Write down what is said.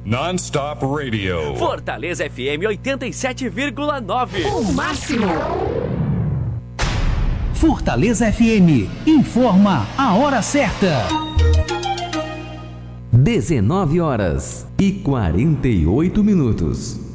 Non-stop radio. Fortaleza FM 87,9. O máximo. Fortaleza FM informa a hora certa. 19 horas e 48 minutos.